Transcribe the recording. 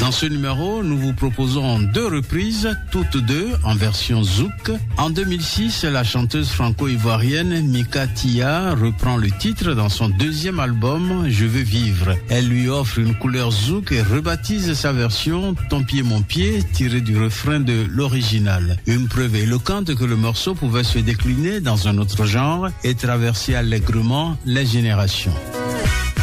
Dans ce numéro, nous vous proposons 2 reprises, toutes 2 en version zouk. En 2006, la chanteuse franco-ivoirienne Mika Tia reprend le titre dans son 2e album Je veux vivre. Elle lui offre une couleur zouk et rebaptise sa version Ton pied mon pied, tirée du refrain de l'original. Une preuve éloquente que le morceau pouvait se décliner dans un autre genre et traverser allègrement les générations.